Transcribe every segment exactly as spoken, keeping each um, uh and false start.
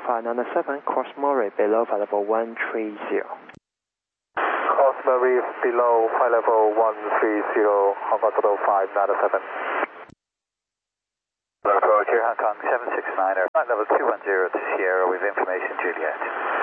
five nine seven, cross Murray below flight level one three zero. Cross Murray below flight level one three zero, Hong Kong Total five nine seven. Approach here, Hong Kong seven six nine, flight level two one zero to Sierra with information Juliet.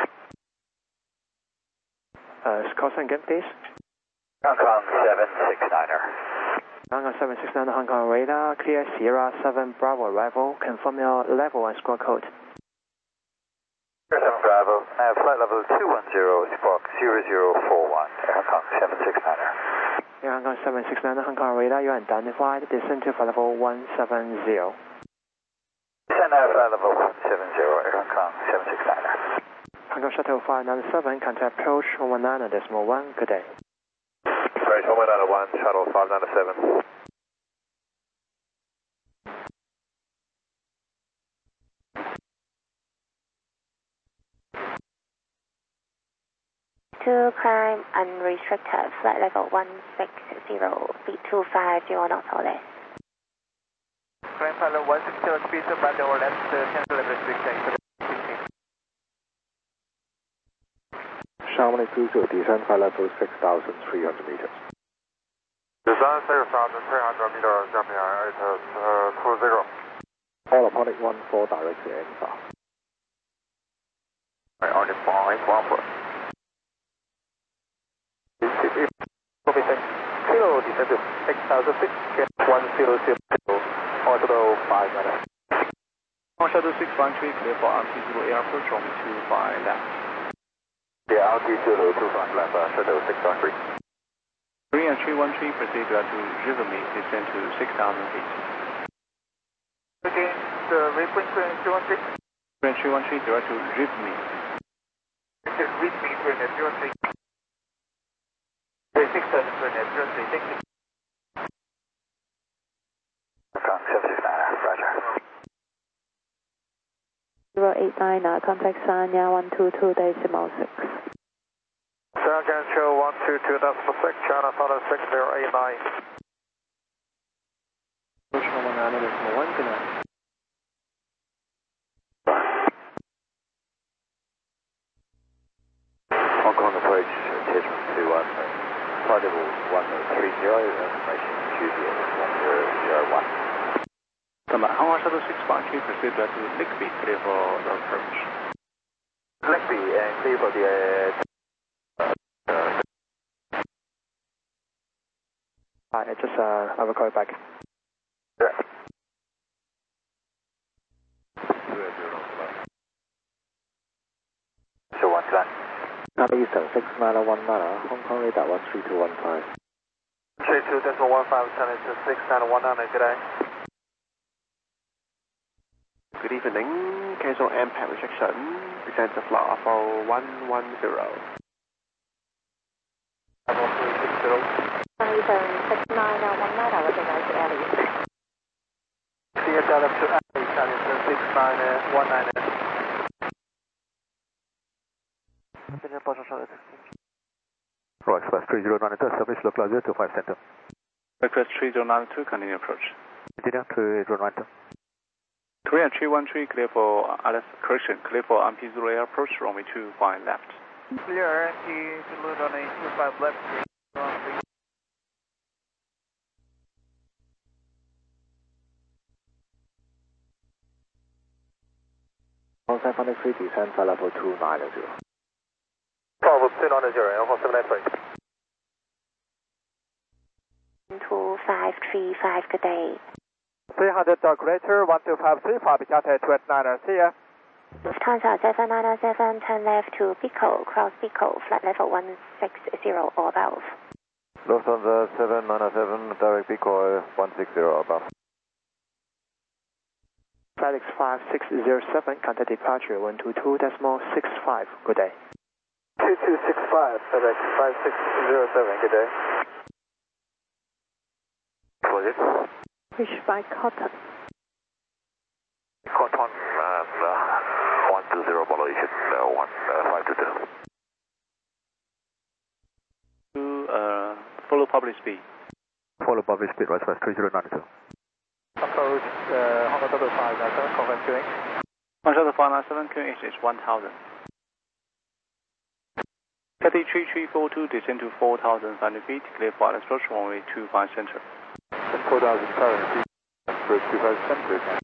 Uh, call sign again, please. Hong Kong seven six nine. Hong Kong seven six nine, Hong Kong radar, clear Sierra seven Bravo arrival, confirm your level and squawk code. seven Bravo, uh, flight level two one zero, squawk zero zero four one, Hong Kong seven six nine. Air Hong Kong seven six nine, Hong Kong radar, you are identified, descend to flight level one seven zero. Descend at flight level one seven zero, Air Hong Kong seven six nine. Hong Kong Shuttle five nine seven, contact approach one nine decimal one, good day. Approach one nine one, Shuttle five nine seven. To climb unrestricted, flight level one six zero, speed two five zero knots or less. Climb flight level one six zero, speed two five zero or less, cancel level restriction. Chamonix two zero, descend flight level six thousand three hundred meters. Descend six thousand three hundred meters, jumping at uh, two zero. All Apollo one four, direct to Alpha. Right, on the five, one four. Kilo descend to six thousand six, one zero zero, orbital five minutes. On Shuttle six one three, clear for R P zero A approach, runway two five left. Yeah, R P zero two five left, uh, Shuttle six one three. three and three one three, proceed to Rivami, descend to six thousand feet. Again, the reference three one three. three and three one three, direct to Rivami. This is Rivami, three and three one three. six thousand three and three one three, thank you. seven six nine, roger. zero eight nine, uh, contact Sanya one two two decimal six. Sanya show one two two decimal six, China Southern six zero eight nine. Approach one nine decimal one, good night. Hong Kong approach, Tianjin two one, flight level one three zero, information Juliet one zero zero one. 那么 Hong Kong Shuttle six one three, proceed to Ligby, clear for the approach. Ligby and clear for the uh, uh, Alright, just uh, I will call you back. yeah. So one two one. Copy Eastern six nine one nine, Hong Kong radar one three two one five. three two decimal one five, turning to six nine one nine, good day. Good evening, cancel impact restriction, descend to flight level one one zero. Level three six zero. Eastern six nine one nine, recognize the alley. C S L F to alley, turning to six nine one nine. Royal Express three zero nine two, service local zero two five center. Request three zero nine two, continue approach. Continue three zero nine two. three and three one three, clear for, uh, correction, clear for R P zero A approach, runway two five left. Clear R P zero runway two five left. On five hundred three, descend flight level two nine zero. Bravo two nine zero, Alpha seven eight three. two five three five, good day. three hundred calculator, one two five three, Papa Charter two eight nine, see ya. Lufthansa seven nine seven, turn left to Pico, cross Pico, flight level one six zero or above. Lufthansa seven nine seven, direct Pico one six zero above. FedEx five six zero seven, contact departure one two two decimal six five, good day. two two six five, FedEx five six zero seven, good day. What is it? Fish by Cotton. Cotton and uh, one two zero valuation, uh, one five two two. To uh, follow public speed. Follow public speed, right Express three zero nine two. Approach uh, Hong Kong Total five nine seven, confirm queuing. Hong Kong Shuttle five nine seven, Q N H is one thousand. Cathay three three four two, descend to four thousand five hundred feet, clear for Alice approach runway two five center. four thousand five hundred feet, approach two five center.